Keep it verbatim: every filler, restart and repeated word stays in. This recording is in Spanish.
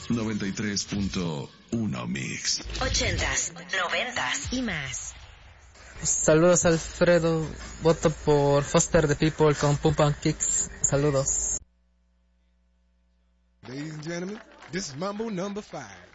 noventa y tres punto uno Mix. Ochentas, noventas y más. Saludos, Alfredo. Voto por Foster the People con Pump and Kicks. Saludos. Ladies and gentlemen, this is Mambo number five.